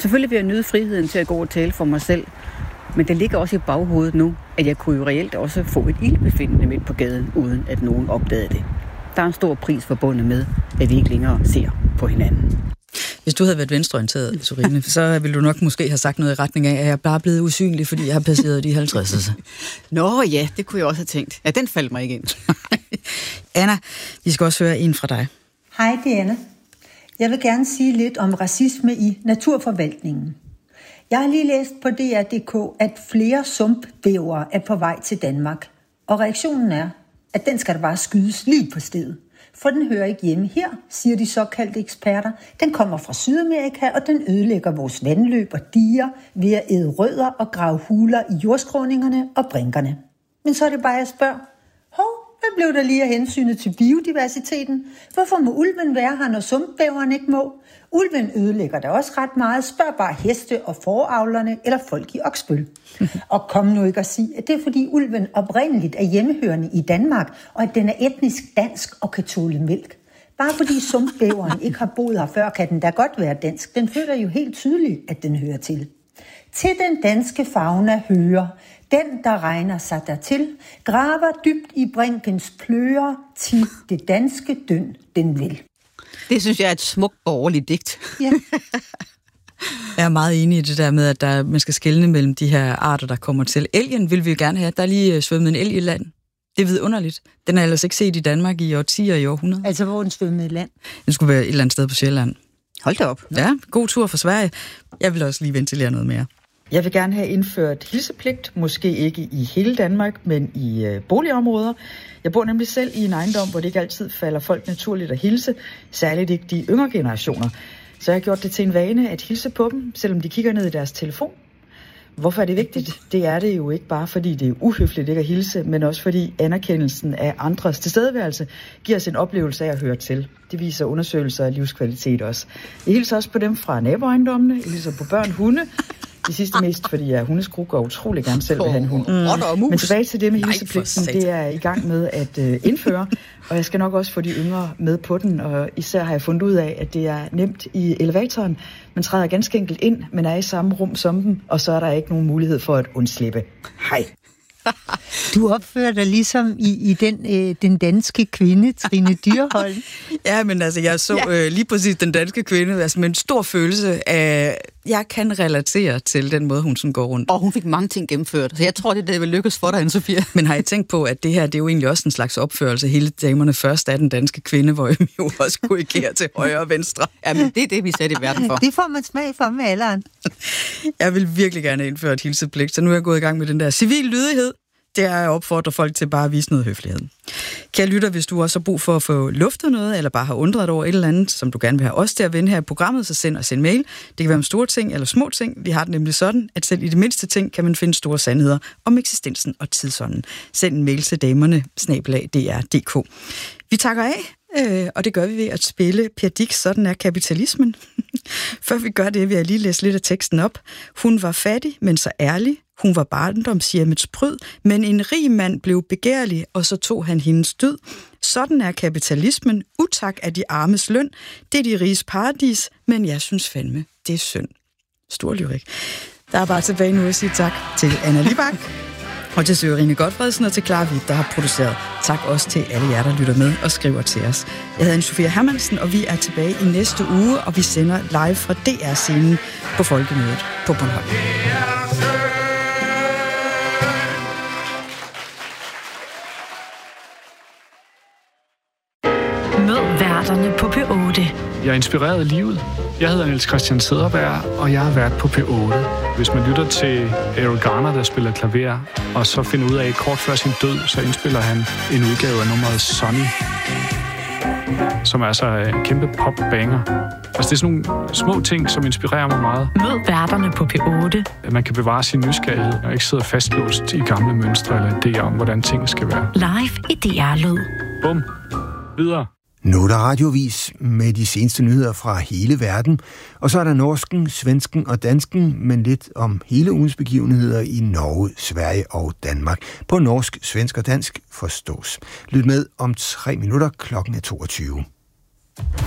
Selvfølgelig vil jeg nyde friheden til at gå og tale for mig selv, men det ligger også i baghovedet nu, at jeg kunne jo reelt også få et ildbefindende midt på gaden, uden at nogen opdagede det. Der er en stor pris forbundet med, at vi ikke længere ser på hinanden. Hvis du havde været venstreorienteret, Sorine, så ville du nok måske have sagt noget i retning af, at jeg er bare blevet usynlig, fordi jeg har passeret de 50'erne. Nå ja, det kunne jeg også have tænkt. Ja, den faldt mig ikke ind. Anna, vi skal også høre en fra dig. Hej, det er Anna. Jeg vil gerne sige lidt om racisme i naturforvaltningen. Jeg har lige læst på DR.dk, at flere sumpbævere er på vej til Danmark. Og reaktionen er, at den skal der bare skydes lige på stedet. For den hører ikke hjemme her, siger de såkaldte eksperter. Den kommer fra Sydamerika, og den ødelægger vores vandløb og diger ved at æde rødder og grave huler i jordskråningerne og brinkerne. Men så er det bare, jeg spørger. Hvad blev der lige af hensynet til biodiversiteten? Hvorfor må ulven være her, når sumpbæveren ikke må? Ulven ødelægger da også ret meget. Spørg bare heste og foravlerne eller folk i Oksbøl. Og kom nu ikke at sige, at det er fordi ulven oprindeligt er hjemmehørende i Danmark, og at den er etnisk dansk og kan tåle mælk. Bare fordi sumpbæveren ikke har boet her før, kan den da godt være dansk. Den føler jo helt tydeligt, at den hører til. Til den danske fauna hører den, der regner sig dertil, graver dybt i brinkens plører, til det danske døn den vil. Det synes jeg er et smukt borgerligt digt. Ja. Jeg er meget enig i det der med, at man skal skelne mellem de her arter, der kommer til. Elgen vil vi jo gerne have. Der er lige svømmet en elg i land. Det er vidunderligt. Den er ellers ikke set i Danmark i årtier i århundreder. Altså, hvor den svømmede i land? Den skulle være et eller andet sted på Sjælland. Hold da op. Ja, god tur for Sverige. Jeg vil også lige ventilere noget mere. Jeg vil gerne have indført hilsepligt, måske ikke i hele Danmark, men i boligområder. Jeg bor nemlig selv i en ejendom, hvor det ikke altid falder folk naturligt at hilse, særligt ikke de yngre generationer. Så jeg har gjort det til en vane at hilse på dem, selvom de kigger ned i deres telefon. Hvorfor er det vigtigt? Det er det jo ikke bare, fordi det er uhøfligt ikke at hilse, men også fordi anerkendelsen af andres tilstedeværelse giver os en oplevelse af at høre til. Det viser undersøgelser af livskvalitet også. Jeg hilser også på dem fra naboejendommene, jeg hilser på børn, hunde. De sidste mest, fordi jeg hundeskrukker utrolig gerne selv vil have en hund. Men tilbage til det med hilsepligten, det er jeg i gang med at indføre, og jeg skal nok også få de yngre med på den, og især har jeg fundet ud af, at det er nemt i elevatoren. Man træder ganske enkelt ind, men er i samme rum som dem, og så er der ikke nogen mulighed for at undslippe. Hej. Du opfører dig ligesom i den danske kvinde, Trine Dyrholm. Ja, men altså, jeg så lige præcis den danske kvinde, altså med en stor følelse af, jeg kan relatere til den måde, hun sådan går rundt. Og hun fik mange ting gennemført, så jeg tror, det vil lykkes for dig, Anne-Sophia. Men har I tænkt på, at det her, det er jo egentlig også en slags opførelse, hele damerne først af den danske kvinde, hvor I jo også korrigerer til højre og venstre. Jamen, det er det, vi er sat i verden for. Det får man smag for med alderen. Jeg vil virkelig gerne indføre et hilsepligt, så nu er jeg gået i gang med den der civil lydighed. Det er at opfordre folk til bare at vise noget høflighed. Kære lytter, hvis du også har brug for at få luftet noget, eller bare har undret over et eller andet, som du gerne vil have os til at vende her i programmet, så send os en mail. Det kan være om store ting eller små ting. Vi har det nemlig sådan, at selv i de mindste ting kan man finde store sandheder om eksistensen og tidsånden. Send en mail til damerne@dr.dk. Vi takker af, og det gør vi ved at spille Per Dix, Sådan er kapitalismen. Før vi gør det, vil jeg lige læse lidt af teksten op. Hun var fattig, men så ærlig. Hun var barndomshjemmets pryd, men en rig mand blev begærlig, og så tog han hendes død. Sådan er kapitalismen. Utak af de armes løn. Det er de riges paradis, men jeg synes fandme, det er synd. Stor lyrik. Der er bare tilbage nu at sige tak til Anna Libak, og til Sørine Godfredsen og til Clara Witt, der har produceret. Tak også til alle jer, der lytter med og skriver til os. Jeg hedder Anne-Sophia Hermansen, og vi er tilbage i næste uge, og vi sender live fra DR-scenen på Folkemødet på Bornholm. Mød værterne på P8. Jeg er inspireret af livet. Jeg hedder Niels Christian Sederberg, og jeg har været på P8. Hvis man lytter til Errol Garner, der spiller klaver, og så finder ud af, at kort før sin død, så indspiller han en udgave af nummeret Sunny, som er så en kæmpe pop-banger. Altså, det er sådan nogle små ting, som inspirerer mig meget. Mød værterne på P8. At man kan bevare sin nysgerrighed, og ikke sidde fastlåst i gamle mønstre eller idéer om, hvordan tingene skal være. Live i DR-lyd. Bum. Videre. Nu er der radiovis med de seneste nyheder fra hele verden, og så er der norsken, svensken og dansken, men lidt om hele ugens begivenheder i Norge, Sverige og Danmark. På norsk, svensk og dansk forstås. Lyt med om 3 minutter, klokken er 22.